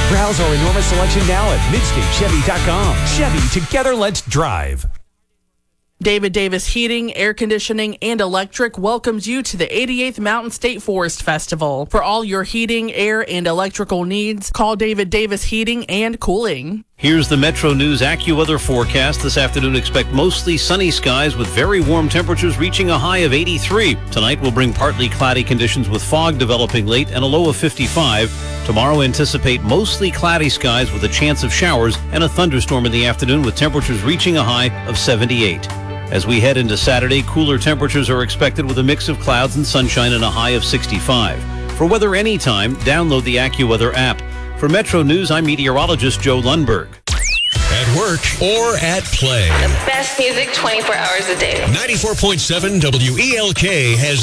Browse our enormous selection now at MidstateChevy.com. Chevy, together let's drive. David Davis Heating, Air Conditioning, and Electric welcomes you to the 88th Mountain State Forest Festival. For all your heating, air, and electrical needs, call David Davis Heating and Cooling. Here's the Metro News AccuWeather forecast. This afternoon, expect mostly sunny skies with very warm temperatures reaching a high of 83. Tonight will bring partly cloudy conditions with fog developing late and a low of 55. Tomorrow, anticipate mostly cloudy skies with a chance of showers and a thunderstorm in the afternoon with temperatures reaching a high of 78. As we head into Saturday, cooler temperatures are expected with a mix of clouds and sunshine and a high of 65. For weather anytime, download the AccuWeather app. For Metro News, I'm meteorologist Joe Lundberg. At work or at play. The best music 24 hours a day. 94.7 WELK has